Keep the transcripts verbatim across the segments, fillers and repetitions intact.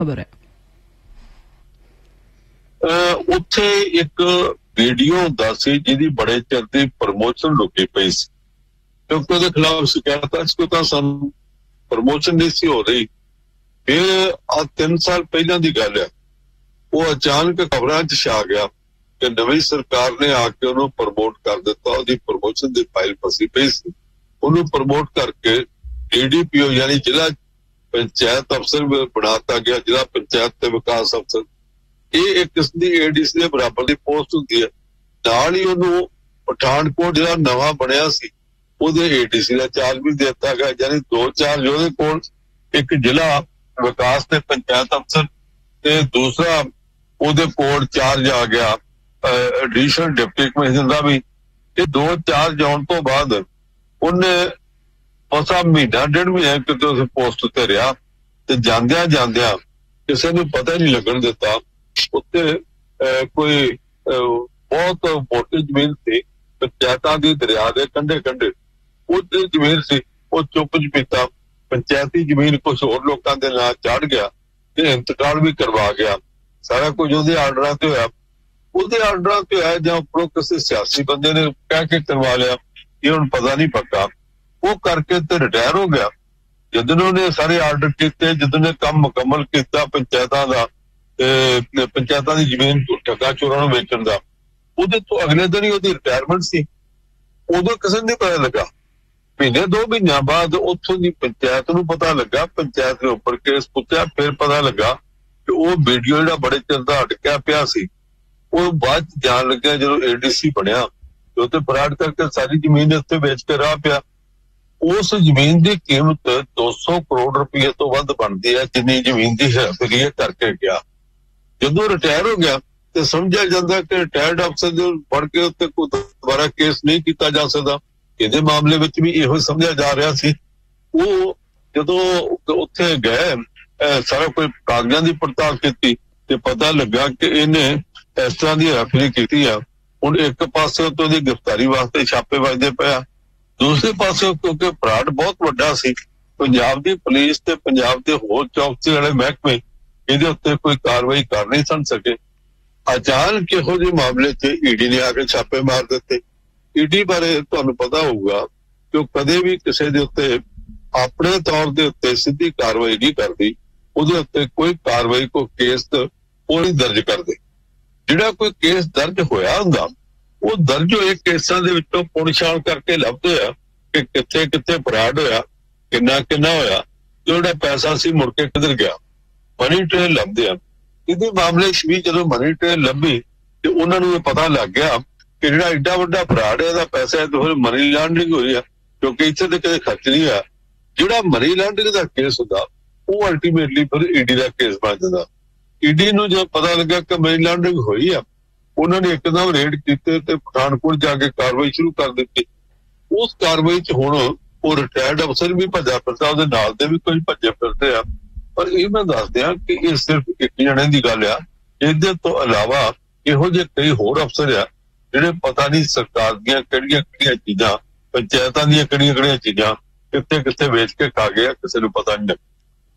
खबर है। उत्थे एक वीडियो हुंदा सी जिहदी बड़े चिर दी प्रमोशन रुकी पई सी, क्योंकि ਉਹਦੇ खिलाफ शिकायत अज को तां सानूं प्रमोशन नहीं सी हो रही। फिर आ तीन साल पहलां दी गल है, वो अचानक खबरां च छा गया कि नवीं सरकार ने आके ਉਹਨੂੰ प्रमोट कर दिता। ਉਹਦੀ प्रमोशन दी फाइल फसी पई सी, ਉਹਨੂੰ प्रमोट करके डीडीपीओ यानी जिला पंचायत अफसर बनाता गया, जिला पंचायत ते विकास अफसर। ਇਹ ਇੱਕ ਕਿਸਮ ਦੀ ਏਡੀਸੀ ਦੇ ਬਰਾਬਰ ਦੀ ਪੋਸਟ ਹੁੰਦੀ ਹੈ। ਨਾਲ ਹੀ ਉਹਨੂੰ ਪਠਾਨਕੋਟ ਜਿਹੜਾ ਨਵਾਂ ਬਣਿਆ ਸੀ ਉਹਦੇ ਏਡੀਸੀ ਦਾ ਚਾਰਜ ਵੀ ਦਿੱਤਾ ਗਿਆ, ਯਾਨੀ ਦੋ ਚਾਰਜ ਉਹਦੇ ਕੋਲ, ਇੱਕ ਜ਼ਿਲ੍ਹਾ ਵਿਕਾਸ ਤੇ ਪੰਚਾਇਤ ਅਫਸਰ ਤੇ ਦੂਸਰਾ ਉਹਦੇ ਕੋਲ ਚਾਰਜ ਆ ਗਿਆ ਐਡੀਸ਼ਨਲ ਡਿਪਟੀ ਕਮਿਸ਼ਨਰ ਦਾ ਵੀ। ਇਹ ਦੋ ਚਾਰਜ ਆਉਣ ਤੋਂ ਬਾਅਦ ਉਹਨੇ ਮਸਾ ਮਹੀਨਾ ਡੇਢ ਮਹੀਨਾ ਕਿਤੇ ਉਸ ਪੋਸਟ ਉੱਤੇ ਰਿਹਾ ਤੇ ਜਾਂਦਿਆਂ ਜਾਂਦਿਆਂ ਕਿਸੇ ਨੂੰ ਪਤਾ ਹੀ ਨਹੀਂ ਲੱਗਣ ਦਿੱਤਾ। ਉੱਤੇ ਕੋਈ ਬਹੁਤ ਮੋਟੀ ਜ਼ਮੀਨ ਸੀ, ਪੰਚਾਇਤਾਂ ਦੀ ਦਰਿਆ ਦੇ ਕੰਢੇ ਕੰਢੇ ਉਹਦੀ ਜ਼ਮੀਨ ਸੀ। ਉਹ ਚੁੱਪ ਚਪੀਤਾ ਪੰਚਾਇਤੀ ਜ਼ਮੀਨ ਕੁਛ ਹੋਰ ਲੋਕਾਂ ਦੇ ਨਾਂ ਚੜ ਗਿਆ ਤੇ ਇੰਤਕਾਲ ਵੀ ਕਰਵਾ ਗਿਆ। ਸਾਰਾ ਕੁਝ ਉਹਦੇ ਆਰਡਰਾਂ ਤੇ ਹੋਇਆ, ਉਹਦੇ ਆਰਡਰਾਂ ਤੇ ਹੋਇਆ ਜਾਂ ਉੱਪਰੋਂ ਕਿਸੇ ਸਿਆਸੀ ਬੰਦੇ ਨੇ ਕਹਿ ਕੇ ਕਰਵਾ ਲਿਆ, ਇਹ ਹੁਣ ਪਤਾ ਨਹੀਂ ਪੱਕਾ। ਉਹ ਕਰਕੇ ਤੇ ਰਿਟਾਇਰ ਹੋ ਗਿਆ। ਜਦੋਂ ਉਹਨੇ ਸਾਰੇ ਆਰਡਰ ਕੀਤੇ, ਜਦੋਂ ਨੇ ਕੰਮ ਮੁਕੰਮਲ ਕੀਤਾ ਪੰਚਾਇਤਾਂ ਦਾ, ਤੇ ਪੰਚਾਇਤਾਂ ਦੀ ਜ਼ਮੀਨ ਠੱਗਾ ਚੋਰਾਂ ਨੂੰ ਵੇਚਣ ਦਾ, ਉਹਦੇ ਤੋਂ ਅਗਲੇ ਦਿਨ ਹੀ ਉਹਦੀ ਰਿਟਾਇਰਮੈਂਟ ਸੀ। ਉਦੋਂ ਕਿਸੇ ਨੂੰ ਨਹੀਂ ਪਤਾ ਲੱਗਾ। ਮਹੀਨੇ ਦੋ ਮਹੀਨਿਆਂ ਬਾਅਦ ਉੱਥੋਂ ਦੀ ਪੰਚਾਇਤ ਨੂੰ ਪਤਾ ਲੱਗਾ, ਪੰਚਾਇਤ ਨੇ ਉੱਪਰ ਕੇਸ ਪੁੱਛਿਆ, ਫਿਰ ਪਤਾ ਲੱਗਾ ਕਿ ਉਹ ਵੀਡੀਓ ਜਿਹੜਾ ਬੜੇ ਚਿਰ ਦਾ ਅਟਕਿਆ ਪਿਆ ਸੀ, ਉਹ ਬਾਅਦ ਚ ਜਾਣ ਲੱਗਿਆ ਜਦੋਂ ਏਡੀਸੀ ਬਣਿਆ ਤੇ ਉੱਥੇ ਫਰਾਡ ਕਰਕੇ ਸਾਰੀ ਜ਼ਮੀਨ ਉੱਤੇ ਵੇਚ ਕੇ ਰਾਹ ਪਿਆ। ਉਸ ਜ਼ਮੀਨ ਦੀ ਕੀਮਤ ਦੋ ਸੌ ਕਰੋੜ ਰੁਪਏ ਤੋਂ ਵੱਧ ਬਣਦੀ ਹੈ, ਜਿੰਨੀ ਜ਼ਮੀਨ ਦੀ ਹੈਰਾਫੇਰੀ ਕਰਕੇ ਗਿਆ। ਜਦੋਂ ਰਿਟਾਇਰ ਹੋ ਗਿਆ ਤੇ ਸਮਝਿਆ ਜਾਂਦਾ ਕਿ ਰਿਟਾਇਰਡ ਅਫਸਰ ਦੇ ਫੜ ਕੇ ਉੱਤੇ ਕੋਈ ਦੁਬਾਰਾ ਕੇਸ ਨਹੀਂ ਕੀਤਾ ਜਾ ਸਕਦਾ। ਇਹਦੇ ਮਾਮਲੇ ਵਿੱਚ ਵੀ ਇਹੋ ਸਮਝਿਆ ਜਾ ਰਿਹਾ ਸੀ। ਉਹ ਜਦੋਂ ਉੱਥੇ ਗਏ, ਸਾਰਾ ਕੋਈ ਕਾਗਜ਼ਾਂ ਦੀ ਪੜਤਾਲ ਕੀਤੀ ਤੇ ਪਤਾ ਲੱਗਾ ਕਿ ਇਹਨੇ ਇਸ ਤਰ੍ਹਾਂ ਦੀ ਹੈਰਾਫੇਰੀ ਕੀਤੀ ਆ। ਹੁਣ ਇੱਕ ਪਾਸੇ ਤੋਂ ਉਹਦੀ ਗ੍ਰਿਫਤਾਰੀ ਵਾਸਤੇ ਛਾਪੇ ਵੱਜਦੇ ਪਏ ਆ, ਦੂਸਰੇ ਪਾਸੇ ਕਿਉਂਕਿ ਫਰਾਡ ਬਹੁਤ ਵੱਡਾ ਸੀ, ਪੰਜਾਬ ਦੀ ਪੁਲਿਸ ਤੇ ਪੰਜਾਬ ਦੇ ਹੋਰ ਚੌਕਸੀ ਵਾਲੇ ਮਹਿਕਮੇ ਇਹਦੇ ਉੱਤੇ ਕੋਈ ਕਾਰਵਾਈ ਕਰ ਨਹੀਂ ਸਨ ਸਕੇ। ਅਚਾਨਕ ਇਹੋ ਜਿਹੇ ਮਾਮਲੇ 'ਚ ਈਡੀ ਨੇ ਆ ਕੇ ਛਾਪੇ ਮਾਰ ਦਿੱਤੇ। ਈਡੀ ਬਾਰੇ ਤੁਹਾਨੂੰ ਪਤਾ ਹੋਊਗਾ ਕਿ ਉਹ ਕਦੇ ਵੀ ਕਿਸੇ ਦੇ ਉੱਤੇ ਆਪਣੇ ਤੌਰ ਦੇ ਉੱਤੇ ਸਿੱਧੀ ਕਾਰਵਾਈ ਨਹੀਂ ਕਰਦੀ। ਉਹਦੇ ਉੱਤੇ ਕੋਈ ਕਾਰਵਾਈ, ਕੋਈ ਕੇਸ ਉਹ ਨਹੀਂ ਦਰਜ ਕਰਦੇ। ਜਿਹੜਾ ਕੋਈ ਕੇਸ ਦਰਜ ਹੋਇਆ ਹੁੰਦਾ, ਉਹ ਦਰਜ ਹੋਏ ਕੇਸਾਂ ਦੇ ਵਿੱਚੋਂ ਪੁਣਛਾਣ ਕਰਕੇ ਲੱਭਦੇ ਆ ਕਿ ਕਿੱਥੇ ਕਿੱਥੇ ਫਰਾਡ ਹੋਇਆ, ਕਿੰਨਾ ਕਿੰਨਾ ਹੋਇਆ, ਜਿਹੜਾ ਪੈਸਾ ਸੀ ਮੁੜ ਕੇ ਕਿੱਧਰ ਗਿਆ। ਮਨੀ ਟ੍ਰੇਲ ਲੱਭਦੇ ਆ। ਇਹਦੇ ਮਾਮਲੇ 'ਚ ਵੀ ਜਦੋਂ ਮਨੀ ਟ੍ਰੇਲ ਲੱਭੀ ਤੇ ਉਹਨਾਂ ਨੂੰ ਇਹ ਪਤਾ ਲੱਗ ਗਿਆ ਕਿ ਜਿਹੜਾ ਏਡਾ ਵੱਡਾ ਫਰਾਡ ਹੈ, ਇਹਦਾ ਪੈਸਾ ਹੈ ਤੇ ਮਨੀ ਲਾਂਡਰਿੰਗ ਹੋਈ ਆ, ਕਿਉਂਕਿ ਇੱਥੇ ਤੇ ਕਦੇ ਖਰਚ ਨਹੀਂ ਹੋਇਆ। ਜਿਹੜਾ ਮਨੀ ਲਾਂਡਰਿੰਗ ਦਾ ਕੇਸ ਹੁੰਦਾ ਉਹ ਅਲਟੀਮੇਟਲੀ ਫਿਰ ਈਡੀ ਦਾ ਕੇਸ ਬਣ ਜਾਂਦਾ। ਈਡੀ ਨੂੰ ਜਦ ਪਤਾ ਲੱਗਾ ਕਿ ਮਨੀ ਲਾਂਡਰਿੰਗ ਹੋਈ ਆ, ਉਹਨਾਂ ਨੇ ਇੱਕਦਮ ਰੇਡ ਕੀਤੇ ਤੇ ਪਠਾਨਕੋਟ ਜਾ ਕੇ ਕਾਰਵਾਈ ਸ਼ੁਰੂ ਕਰ ਦਿੱਤੀ। ਉਸ ਕਾਰਵਾਈ 'ਚ ਹੁਣ ਉਹ ਰਿਟਾਇਰਡ ਅਫਸਰ ਵੀ ਭੱਜਾ ਫਿਰਦਾ, ਉਹਦੇ ਨਾਲ ਦੇ ਵੀ ਕੁਝ ਭੱਜੇ ਫਿਰਦੇ ਆ। ਪਰ ਇਹ ਮੈਂ ਦੱਸਦੇ ਆ ਕਿ ਇਹ ਸਿਰਫ ਇੱਕ ਜਣੇ ਦੀ ਗੱਲ ਆ। ਇਹਦੇ ਤੋਂ ਇਲਾਵਾ ਇਹੋ ਜਿਹੇ ਕਈ ਹੋਰ ਅਫਸਰ ਆ ਜਿਹੜੇ ਪਤਾ ਨਹੀਂ ਸਰਕਾਰ ਦੀਆਂ ਕਿਹੜੀਆਂ ਕਿਹੜੀਆਂ ਚੀਜ਼ਾਂ, ਪੰਚਾਇਤਾਂ ਦੀਆਂ ਕਿਹੜੀਆਂ ਕਿਹੜੀਆਂ ਚੀਜ਼ਾਂ ਕਿੱਥੇ ਕਿੱਥੇ ਵੇਚ ਕੇ ਖਾ ਗਏ, ਕਿਸੇ ਨੂੰ ਪਤਾ ਨਹੀਂ ਲੱਗਾ।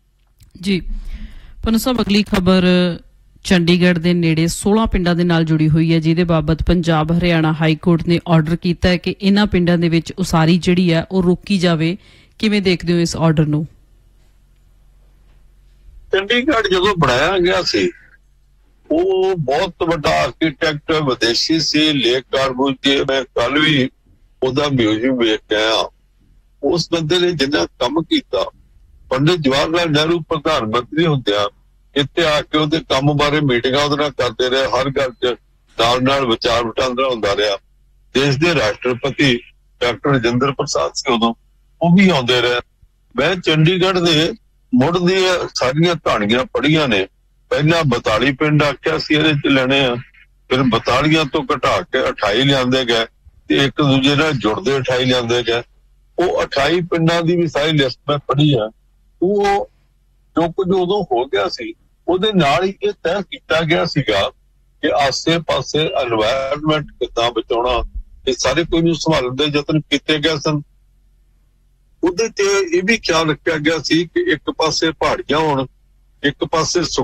ਜੀ ਪੰਨੂ ਸਾਹਿਬ, ਅਗਲੀ ਖਬਰ ਚੰਡੀਗੜ੍ਹ ਦੇ ਨੇੜੇ ਸੋਲਾਂ ਪਿੰਡਾਂ ਦੇ ਨਾਲ ਜੁੜੀ ਹੋਈ ਹੈ, ਜਿਹਦੇ ਬਾਬਤ ਪੰਜਾਬ ਹਰਿਆਣਾ ਹਾਈ ਕੋਰਟ ਨੇ ਆਰਡਰ ਕੀਤਾ ਹੈ ਕਿ ਇਹਨਾਂ ਪਿੰਡਾਂ ਦੇ ਵਿੱਚ ਉਸਾਰੀ ਜਿਹੜੀ ਹੈ ਉਹ ਰੋਕੀ ਜਾਵੇ। ਕਿਵੇਂ ਦੇਖਦੇ ਹੋ ਇਸ ਆਰਡਰ ਨੂੰ? ਚੰਡੀਗੜ੍ਹ ਜਦੋਂ ਬਣਾਇਆ ਗਿਆ ਸੀ, ਉਹ ਬਹੁਤ ਵੱਡਾ ਆਰਕੀਟੈਕਟ ਵਿਦੇਸ਼ੀ ਸੀ, ਲੇਕ ਕਾਰਬੂਜੀਏ। ਮੈਂ ਕੱਲ ਵੀ ਉਹਦਾ ਮਿਊਜ਼ੀਅਮ ਵੇਖ ਕੇ ਆਇਆ। ਉਸ ਬੰਦੇ ਨੇ ਜਿੰਨਾ ਕੰਮ ਕੀਤਾ, ਪੰਡਿਤ ਜਵਾਹਰ ਲਾਲ ਨਹਿਰੂ ਪ੍ਰਧਾਨ ਮੰਤਰੀ ਹੁੰਦਿਆਂ ਇੱਥੇ ਆ ਕੇ ਉਹਦੇ ਕੰਮ ਬਾਰੇ ਮੀਟਿੰਗਾਂ ਉਹਦੇ ਨਾਲ ਕਰਦੇ ਰਹੇ। ਹਰ ਗੱਲ 'ਚ ਨਾਲ ਨਾਲ ਵਿਚਾਰ ਵਟਾਂਦਰਾ ਹੁੰਦਾ ਰਿਹਾ। ਦੇਸ਼ ਦੇ ਰਾਸ਼ਟਰਪਤੀ ਡਾਕਟਰ ਰਾਜਿੰਦਰ ਪ੍ਰਸਾਦ ਸੀ ਉਦੋਂ, ਉਹ ਵੀ ਆਉਂਦੇ ਰਹੇ। ਮੈਂ ਚੰਡੀਗੜ੍ਹ ਦੇ ਮੁੱਢ ਦੀਆਂ ਸਾਰੀਆਂ ਕਹਾਣੀਆਂ ਪੜ੍ਹੀਆਂ ਨੇ। ਪਹਿਲਾਂ ਬਤਾਲੀ ਪਿੰਡ ਆਖਿਆ ਸੀ ਇਹਦੇ 'ਚ ਲੈਣੇ ਆ, ਫਿਰ ਬਤਾਲੀਆਂ ਤੋਂ ਘਟਾ ਕੇ ਅਠਾਈ ਲਿਆਂਦੇ ਗਏ ਤੇ ਇੱਕ ਦੂਜੇ ਨਾਲ ਜੁੜਦੇ ਅਠਾਈ ਲਿਆਂਦੇ ਗਏ। ਉਹ ਅਠਾਈ ਪਿੰਡਾਂ ਦੀ ਵੀ ਸਾਰੀ ਲਿਸਟ ਮੈਂ ਪੜ੍ਹੀ ਆ। ਉਹ ਜੋ ਕੁਝ ਉਦੋਂ ਹੋ ਗਿਆ ਸੀ, ਉਹਦੇ ਨਾਲ ਹੀ ਇਹ ਤੈਅ ਕੀਤਾ ਗਿਆ ਸੀਗਾ ਕਿ ਆਸੇ ਪਾਸੇ এনवायरमेंट ਕਿੱਦਾਂ ਬਚਾਉਣਾ, ਇਹ ਸਾਰੇ ਕੋਈ ਨੂੰ ਸੰਭਾਲਣ ਦੇ ਯਤਨ ਕੀਤੇ ਗਏ ਸਨ। ਉਹਦੇ ਤੇ ਇਹ ਵੀ ਖਿਆਲ ਰੱਖਿਆ ਗਿਆ ਸੀ ਕਿ ਇੱਕ ਪਾਸੇ ਪਹਾੜੀਆਂ ਹੋਣ, ਇੱਕ ਪਾਸੇ